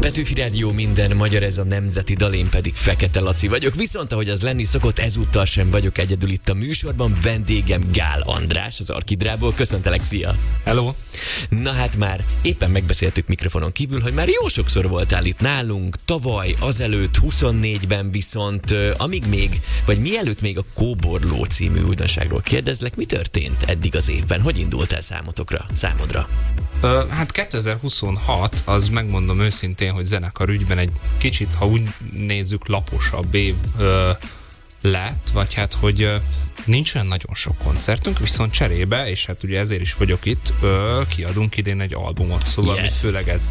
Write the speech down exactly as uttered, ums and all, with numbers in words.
Petőfi Rádió, minden magyar, ez a nemzeti dal, én pedig Fekete Laci vagyok. Viszont ahogy az lenni szokott, ezúttal sem vagyok egyedül itt a műsorban. Vendégem Gál András, az Arkidrából. Köszöntelek, szia! Hello! Na hát már éppen megbeszéltük mikrofonon kívül, hogy már jó sokszor voltál itt nálunk, tavaly, azelőtt, huszonnégyben viszont, amíg még, vagy mielőtt még a Kóborló című újdonságról kérdezlek, mi történt eddig az évben? Hogy indult el számotokra, számodra? Ö, hát kétezer-huszonhat, az megmondom őszintén, hogy zenekar ügyben egy kicsit, ha úgy nézzük, laposabb év ö, lett, vagy hát, hogy ö, nincs olyan nagyon sok koncertünk, viszont cserébe, és hát ugye ezért is vagyok itt, ö, kiadunk idén egy albumot, szóval yes. főleg ez